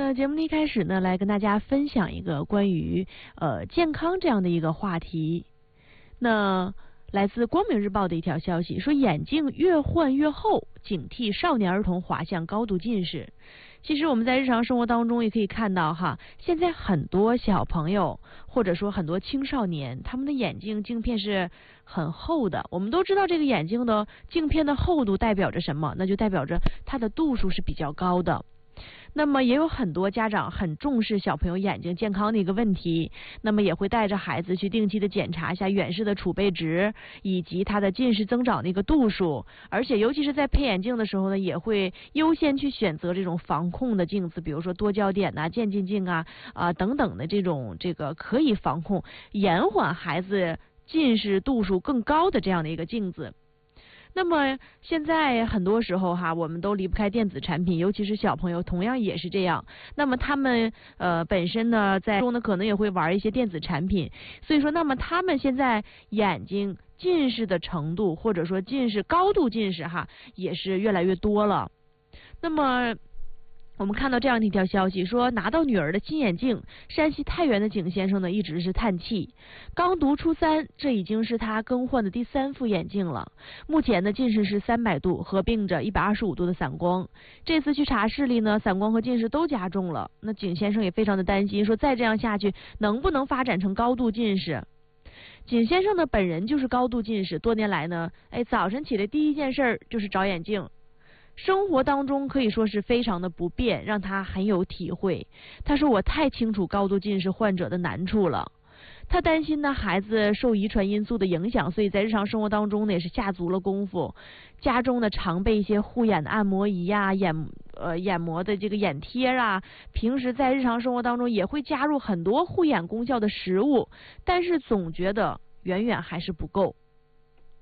节目的一开始呢，来跟大家分享一个关于健康这样的一个话题。那来自光明日报的一条消息说，眼镜越换越厚，警惕少年儿童滑向高度近视。其实我们在日常生活当中也可以看到哈，现在很多小朋友或者说很多青少年，他们的眼镜镜片是很厚的。我们都知道这个眼镜的镜片的厚度代表着什么，那就代表着它的度数是比较高的。那么也有很多家长很重视小朋友眼睛健康的一个问题，那么也会带着孩子去定期的检查一下远视的储备值以及他的近视增长的一个度数，而且尤其是在配眼镜的时候呢，也会优先去选择这种防控的镜子，比如说多焦点呐、渐进镜啊等等的这个可以防控延缓孩子近视度数更高的这样的一个镜子。那么现在很多时候哈，我们都离不开电子产品，尤其是小朋友同样也是这样。那么他们本身呢，在中呢可能也会玩一些电子产品，所以说那么他们现在眼睛近视的程度，或者说近视高度近视哈，也是越来越多了。那么我们看到这样的一条消息说，拿到女儿的新眼镜，山西太原的景先生呢一直是叹气。刚读初3，这已经是他更换的第3副眼镜了。目前呢近视是300度，合并着125度的散光。这次去查视力呢，散光和近视都加重了。那景先生也非常的担心，说再这样下去能不能发展成高度近视。景先生呢本人就是高度近视，多年来呢，早晨起来第一件事就是找眼镜。生活当中可以说是非常的不便，让他很有体会。他说我太清楚高度近视患者的难处了。他担心呢孩子受遗传因素的影响，所以在日常生活当中呢也是下足了功夫。家中呢常备一些护眼的按摩仪呀、眼膜的这个眼贴啊，平时在日常生活当中也会加入很多护眼功效的食物，但是总觉得远远还是不够。